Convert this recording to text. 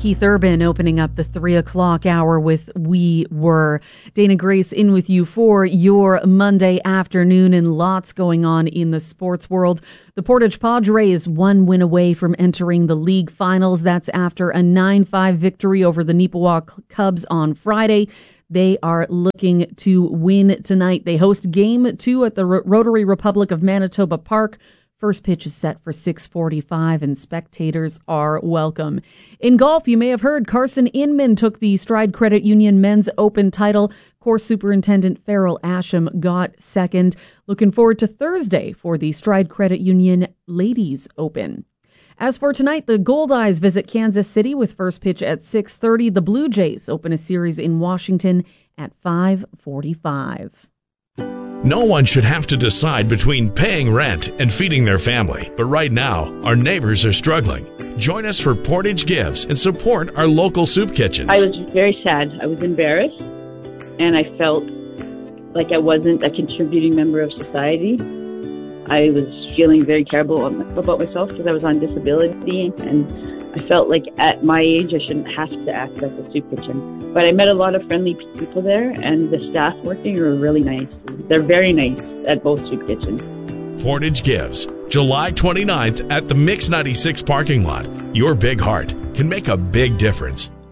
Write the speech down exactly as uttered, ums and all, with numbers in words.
Keith Urban opening up the three o'clock hour with We Were. Dana Grace in with you for your Monday afternoon, and lots going on in the sports world. The Portage Padres one win away from entering the league finals. That's after a nine five victory over the Neepawa Cubs on Friday. They are looking to win tonight. They host game two at the Rotary Republic of Manitoba Park. First pitch is set for six forty-five, and spectators are welcome. In golf, you may have heard Carson Inman took the Stride Credit Union Men's Open title. Course Superintendent Farrell Asham got second. Looking forward to Thursday for the Stride Credit Union Ladies Open. As for tonight, the Goldeyes visit Kansas City with first pitch at six thirty. The Blue Jays open a series in Washington at five forty-five. No one should have to decide between paying rent and feeding their family. But right now, our neighbors are struggling. Join us for Portage Gives and support our local soup kitchens. I was very sad. I was embarrassed, and I felt like I wasn't a contributing member of society. I was feeling very terrible about myself because I was on disability, and I felt like at my age I shouldn't have to access a soup kitchen. But I met a lot of friendly people there, and the staff working are really nice. They're very nice at both soup kitchens. Portage Gives, July twenty-ninth at the Mix ninety-six parking lot. Your big heart can make a big difference.